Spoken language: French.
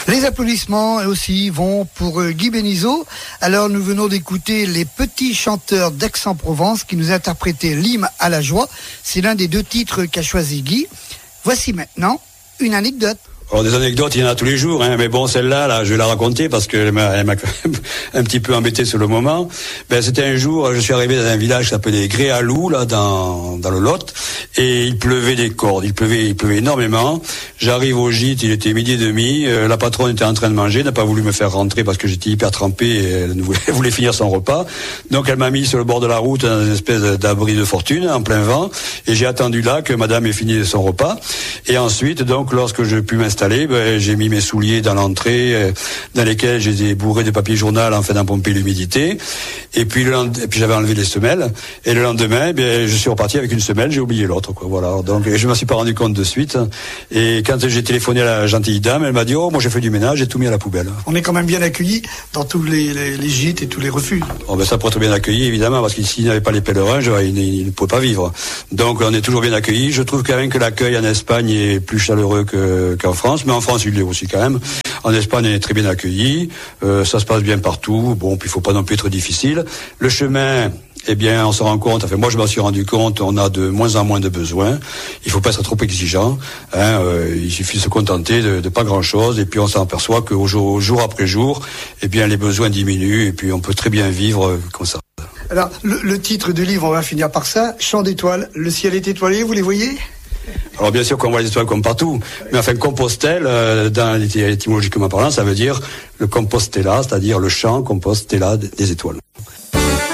Les applaudissements aussi vont pour Guy Bénizeau. Alors nous venons d'écouter les Petits Chanteurs d'Aix-en-Provence qui nous interprétaient l'hymne à la joie. C'est l'un des 2 titres qu'a choisi Guy. Voici maintenant une anecdote. Alors des anecdotes, il y en a tous les jours, hein, mais bon, celle-là, je vais la raconter parce qu'elle m'a un petit peu embêté sur le moment. C'était un jour, je suis arrivé dans un village qui s'appelait Gréalou, là, dans le Lot, et il pleuvait des cordes, il pleuvait énormément. J'arrive au gîte, il était 12h30, la patronne était en train de manger, n'a pas voulu me faire rentrer parce que j'étais hyper trempé et elle voulait finir son repas. Donc elle m'a mis sur le bord de la route dans une espèce d'abri de fortune, en plein vent, et j'ai attendu là que madame ait fini son repas. Et ensuite, donc, lorsque je pus m'installer, j'ai mis mes souliers dans l'entrée, dans lesquels j'ai bourré de papier journal afin d'en pomper l'humidité. Et puis j'avais enlevé les semelles. Et le lendemain, je suis reparti avec une semelle, j'ai oublié l'autre, quoi. Voilà. Donc, je m'en suis pas rendu compte de suite. Et quand j'ai téléphoné à la gentille dame, elle m'a dit, moi j'ai fait du ménage, j'ai tout mis à la poubelle. On est quand même bien accueillis dans tous les gîtes et tous les refuges. Ça pourrait être bien accueilli, évidemment, parce qu'il n'y avait pas les pèlerins, il ne pouvait pas vivre. Donc, on est toujours bien accueillis. Je trouve quand même que l'accueil en Espagne est plus chaleureux qu'en France. Mais en France, il l'est aussi quand même. En Espagne, on est très bien accueillis. Ça se passe bien partout. Bon, puis il faut pas non plus être difficile. Le chemin, on se rend compte, moi je m'en suis rendu compte, on a de moins en moins de besoins. Il faut pas être trop exigeant. Il suffit de se contenter de pas grand chose. Et puis on s'en aperçoit qu'au jour après jour, les besoins diminuent. Et puis on peut très bien vivre comme ça. Alors, le titre du livre, on va finir par ça. Chant d'étoiles. Le ciel est étoilé, vous les voyez ? Alors bien sûr qu'on voit les étoiles comme partout, mais enfin Compostelle, étymologiquement parlant, ça veut dire le Compostela, c'est-à-dire le champ Compostela des étoiles.